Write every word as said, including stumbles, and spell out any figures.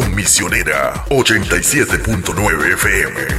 Estación Misionera ochenta y siete punto nueve F M.